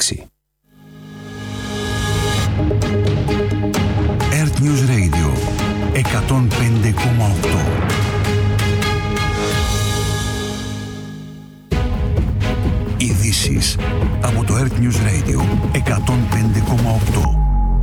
Είδηση. Earth News Radio 105,8. Ειδήσεις από το Earth News Radio 105,8.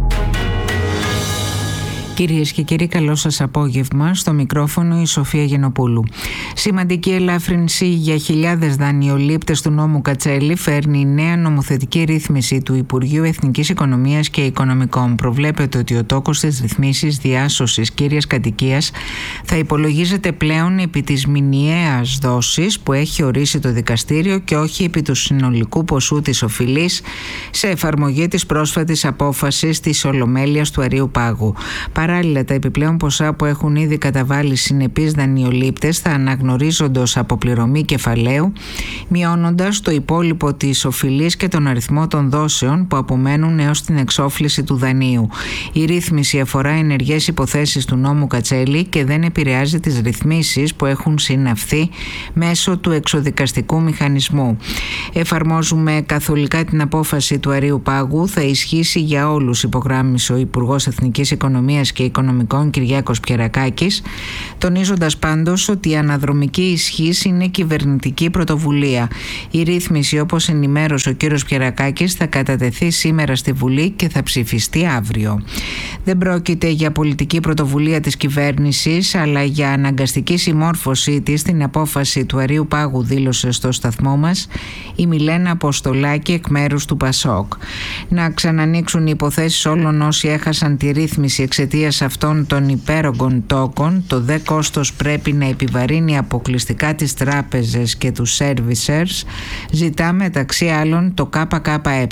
Κυρίες και κύριοι, καλό σας απόγευμα. Στο μικρόφωνο η Σοφία Γενοπούλου. Σημαντική ελάφρυνση για χιλιάδες δανειολήπτες του νόμου Κατσέλη φέρνει η νέα νομοθετική ρύθμιση του Υπουργείου Εθνικής Οικονομίας και Οικονομικών. Προβλέπεται ότι ο τόκος της ρυθμίσης διάσωσης κύριας κατοικίας θα υπολογίζεται πλέον επί της μηνιαίας δόσης που έχει ορίσει το δικαστήριο και όχι επί του συνολικού ποσού της οφειλής, σε εφαρμογή της πρόσφατης απόφασης της Ολομέλειας του Αρείου Πάγου. Παράλληλα, τα επιπλέον ποσά που έχουν ήδη καταβάλει συνεπείς δανειολήπτες θα αναγνωρίζονται ως αποπληρωμή κεφαλαίου, μειώνοντας το υπόλοιπο της οφειλής και τον αριθμό των δόσεων που απομένουν έως την εξόφληση του δανείου. Η ρύθμιση αφορά ενεργές υποθέσεις του νόμου Κατσέλη και δεν επηρεάζει τις ρυθμίσεις που έχουν συναυθεί μέσω του εξοδικαστικού μηχανισμού. Εφαρμόζουμε καθολικά την απόφαση του Αρείου Πάγου, θα ισχύσει για όλους, υπογράμμισε ο Υπουργός Εθνικής Οικονομίας και Οικονομικών Κυριάκος Πιερακάκης, τονίζοντας πάντως ότι η αναδρομική ισχύς είναι κυβερνητική πρωτοβουλία. Η ρύθμιση, όπως ενημέρωσε ο κύριος Πιερακάκης, θα κατατεθεί σήμερα στη Βουλή και θα ψηφιστεί αύριο. Δεν πρόκειται για πολιτική πρωτοβουλία της κυβέρνησης, αλλά για αναγκαστική συμμόρφωσή της στην απόφαση του Αρείου Πάγου, δήλωσε στο σταθμό μας η Μιλένα Αποστολάκη εκ μέρους του ΠΑΣΟΚ. Να ξανανοίξουν οι υποθέσεις όλων όσοι έχασαν τη ρύθμιση εξαιτίας αυτών των υπέρογκων τόκων, το δε κόστος πρέπει να επιβαρύνει αποκλειστικά τις τράπεζες και τους servicers, ζητά μεταξύ άλλων το ΚΚΕ.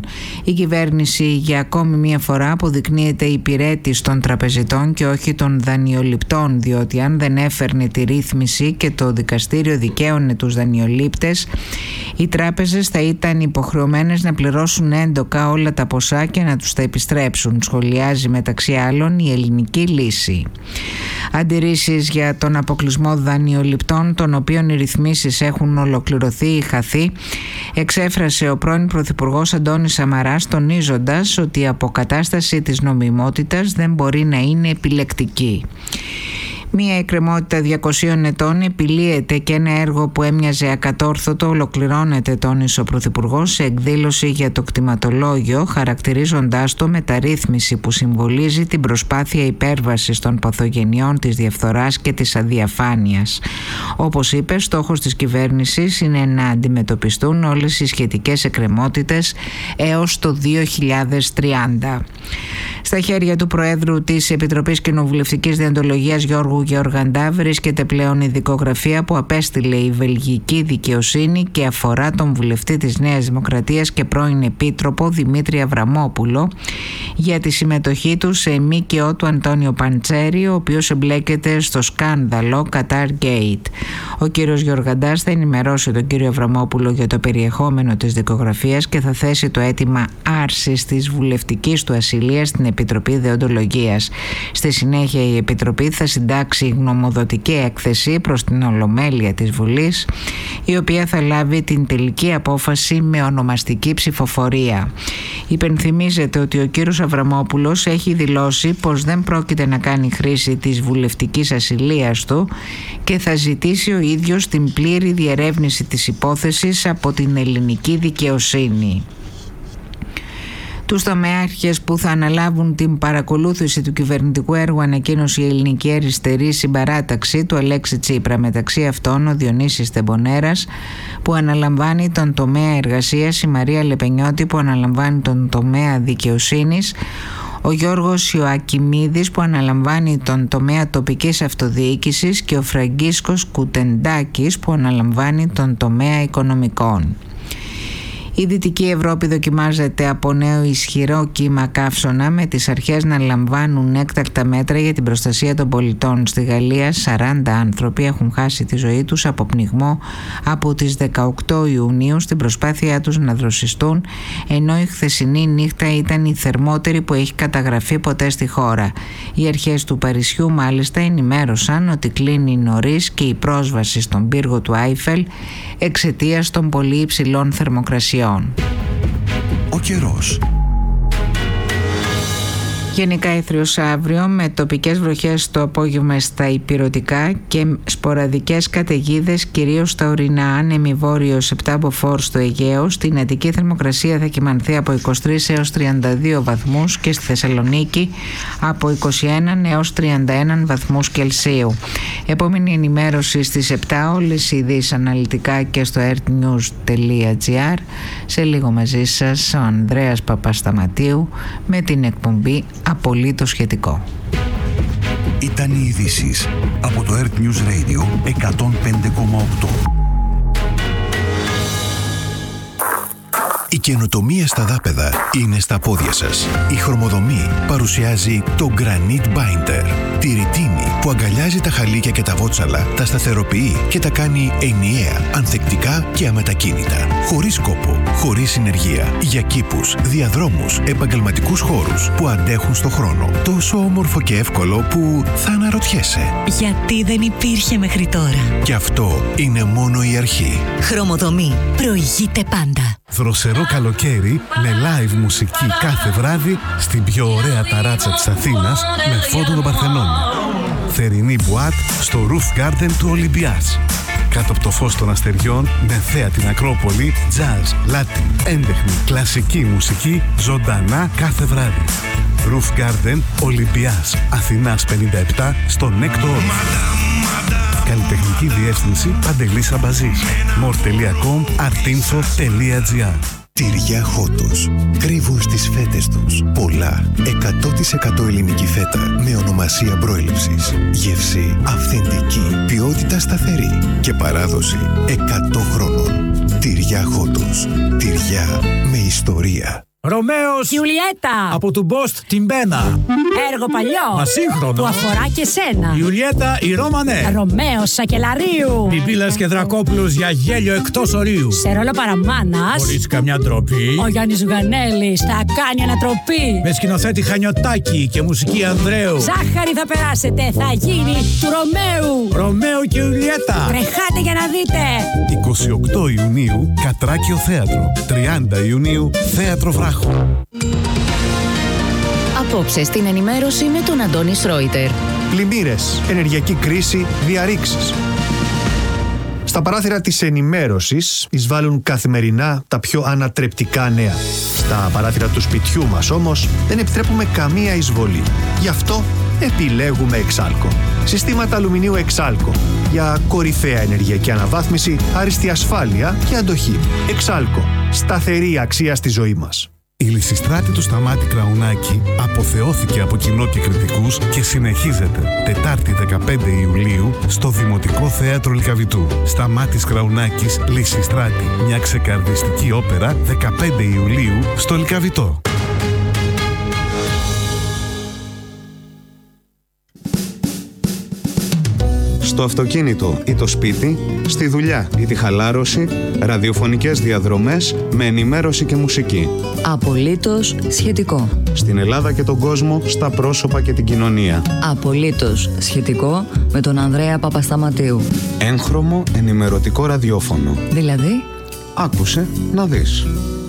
Η κυβέρνηση για ακόμη μία φορά αποδεικνύεται υπηρέτης των τραπεζιτών και όχι των δανειοληπτών, διότι αν δεν έφερνε τη ρύθμιση και το δικαστήριο δικαίωνε τους δανειολήπτες, οι τράπεζες θα ήταν υποχρεωμένες να πληρώσουν έντοκα όλα τα ποσά και να τους τα επιστρέψουν, σχολιάζει μεταξύ άλλων η ελληνική λύση. Αντιρρήσεις για τον αποκλεισμό δανειοληπτών, των οποίων οι ρυθμίσεις έχουν ολοκληρωθεί ή χαθεί, εξέφρασε ο πρώην Πρωθυπουργός Αντώνης Σαμαράς, τονίζοντας ότι η αποκατάσταση της νομιμότητας δεν μπορεί να είναι επιλεκτική. Μία εκκρεμότητα 200 ετών επιλύεται και ένα έργο που έμοιαζε ακατόρθωτο ολοκληρώνεται, τόνισε ο Πρωθυπουργός σε εκδήλωση για το κτηματολόγιο, χαρακτηρίζοντάς το μεταρρύθμιση που συμβολίζει την προσπάθεια υπέρβασης των παθογενειών της διαφθοράς και της αδιαφάνειας. Όπως είπε, στόχος της κυβέρνησης είναι να αντιμετωπιστούν όλες οι σχετικές εκκρεμότητες έως το 2030. Στα χέρια του Προέδρου της Επιτροπής Κοινοβουλευτικής Διοντολογίας Γιώργου Γεωργαντά βρίσκεται πλέον η δικογραφία που απέστειλε η βελγική δικαιοσύνη και αφορά τον βουλευτή της Νέας Δημοκρατίας και πρώην επίτροπο Δημήτρη Αβραμόπουλο για τη συμμετοχή του σε ΜΚΟ του Αντώνιο Παντσέρη, ο οποίος εμπλέκεται στο σκάνδαλο Qatar Gate. Ο κύριος Γεωργαντάς θα ενημερώσει τον κύριο Αβραμόπουλο για το περιεχόμενο της δικογραφίας και θα θέσει το αίτημα άρσης της βουλευτικής του ασυλίας στην Επιτροπή Δεοντολογίας. Στη συνέχεια η Επιτροπή θα συντάξει γνωμοδοτική έκθεση προς την Ολομέλεια της Βουλής, η οποία θα λάβει την τελική απόφαση με ονομαστική ψηφοφορία. Υπενθυμίζεται ότι ο κύριος Αβραμόπουλος έχει δηλώσει πως δεν πρόκειται να κάνει χρήση της βουλευτικής ασυλίας του και θα ζητήσει ο ίδιος την πλήρη διερεύνηση της υπόθεσης από την ελληνική δικαιοσύνη. Τους τομέαρχες που θα αναλάβουν την παρακολούθηση του κυβερνητικού έργου ανακοίνωσε η Ελληνική Αριστερή Συμπαράταξη του Αλέξη Τσίπρα. Μεταξύ αυτών ο Διονύσης Τεμπονέρας που αναλαμβάνει τον τομέα εργασίας, η Μαρία Λεπενιώτη που αναλαμβάνει τον τομέα δικαιοσύνης, ο Γιώργος Ιωακιμίδης που αναλαμβάνει τον τομέα τοπικής αυτοδιοίκησης και ο Φραγκίσκος Κουτεντάκης που αναλαμβάνει τον τομέα οικονομικών. Η Δυτική Ευρώπη δοκιμάζεται από νέο ισχυρό κύμα καύσωνα, με τις αρχές να λαμβάνουν έκτακτα μέτρα για την προστασία των πολιτών. Στη Γαλλία 40 άνθρωποι έχουν χάσει τη ζωή τους από πνιγμό από τις 18 Ιουνίου στην προσπάθειά τους να δροσιστούν, ενώ η χθεσινή νύχτα ήταν η θερμότερη που έχει καταγραφεί ποτέ στη χώρα. Οι αρχές του Παρισιού μάλιστα ενημέρωσαν ότι κλείνει νωρίς και η πρόσβαση στον πύργο του Άιφελ εξαιτίας των πολύ υψηλών θερμοκρασιών. Ο καιρός. Γενικά ήθριος αύριο με τοπικές βροχές το απόγευμα στα ηπειρωτικά και σποραδικές καταιγίδες κυρίως στα ορεινά, άνεμη βόρειος 7 μποφόρ στο Αιγαίο. Στην Αττική θερμοκρασία θα κυμανθεί από 23 έως 32 βαθμούς και στη Θεσσαλονίκη από 21 έως 31 βαθμούς Κελσίου. Επόμενη ενημέρωση στις 7, όλες οι ειδήσεις αναλυτικά και στο earthnews.gr. Σε λίγο μαζί σας ο Ανδρέας Παπασταματίου με την εκπομπή Απολύτως Σχετικό. Ήταν οι ειδήσεις από το Earth News Radio 105,8. Η καινοτομία στα δάπεδα είναι στα πόδια σας. Η Χρωμοδομή παρουσιάζει το Granite Binder. Τη ρητίνη που αγκαλιάζει τα χαλίκια και τα βότσαλα, τα σταθεροποιεί και τα κάνει ενιαία, ανθεκτικά και αμετακίνητα. Χωρίς κόπο, χωρίς συνεργεία. Για κήπους, διαδρόμους, επαγγελματικούς χώρους που αντέχουν στο χρόνο. Τόσο όμορφο και εύκολο που θα αναρωτιέσαι. Γιατί δεν υπήρχε μέχρι τώρα. Και αυτό είναι μόνο η αρχή. Χρωμοδομή. Προηγείται πάντα. Δροσερό καλοκαίρι με live μουσική κάθε βράδυ στην πιο ωραία ταράτσα της Αθήνας με φόντο τον Παρθενώνα. Θερινή μπουάτ στο Roof Garden του Ολυμπιάς. Κάτω από το φως των αστεριών, με θέα την Ακρόπολη, jazz, latin, έντεχνη, κλασική μουσική, ζωντανά κάθε βράδυ. Roof Garden Ολυμπιάς, Αθηνάς 57, στο Νέκτο Όρφου. Καλλιτεχνική διεύθυνση Παντελής Αμπαζής. more.com, artinfo.gr. Τυριά Χότος. Κρύβουν στις φέτες τους πολλά 100% ελληνική φέτα με ονομασία προέλευσης. Γεύση αυθεντική, ποιότητα σταθερή και παράδοση 100 χρόνων. Τυριά Χότος. Τυριά με ιστορία. Ρωμαίος Γιουλιέτα από του Μπόστ την Μπένα. Έργο παλιό Μα σύγχρονο που αφορά και σένα. Γιουλιέτα η Ρώμανε. Ρωμαίος Σακελαρίου. Πιπίλας και Δρακόπουλος για γέλιο εκτός ορίου. Σε ρόλο παραμάνας Χωρίς καμιά ντροπή. ο Γιάννης Ζουγανέλης θα κάνει ανατροπή. Με σκηνοθέτη Χανιωτάκη και μουσική Ανδρέου. Ζάχαρη θα περάσετε, θα γίνει του Ρωμαίου. Ρωμαίο και Ιουλιέτα. Βρεχάτε για να δείτε. 28 Ιουνίου Κατράκιο Θέατρο. 30 Ιουνίου Θέατρο Βράχο. Απόψε στην ενημέρωση με τον Αντώνη Σρόιτερ. Πλημμύρες, ενεργειακή κρίση, διαρρήξεις. Στα παράθυρα της ενημέρωσης εισβάλλουν καθημερινά τα πιο ανατρεπτικά νέα. Στα παράθυρα του σπιτιού μας όμως δεν επιτρέπουμε καμία εισβολή. Γι' αυτό επιλέγουμε Εξάλκο. Συστήματα αλουμινίου Εξάλκο. Για κορυφαία ενεργειακή αναβάθμιση, άριστη ασφάλεια και αντοχή. Εξάλκο. Σταθερή αξία στη ζωή μας. Η Λυσιστράτη του Σταμάτη Κραουνάκη αποθεώθηκε από κοινό και κριτικούς και συνεχίζεται Τετάρτη 15 Ιουλίου στο Δημοτικό Θέατρο Λυκαβητού. Σταμάτης Κραουνάκης, Λυσιστράτη, μια ξεκαρδιστική όπερα 15 Ιουλίου στο Λυκαβητό. Στο αυτοκίνητο ή το σπίτι, στη δουλειά ή τη χαλάρωση, ραδιοφωνικές διαδρομές με ενημέρωση και μουσική. Απολύτως σχετικό. Στην Ελλάδα και τον κόσμο, στα πρόσωπα και την κοινωνία. Απολύτως σχετικό με τον Ανδρέα Παπασταματίου. Έγχρωμο ενημερωτικό ραδιόφωνο. Δηλαδή, άκουσε να δεις.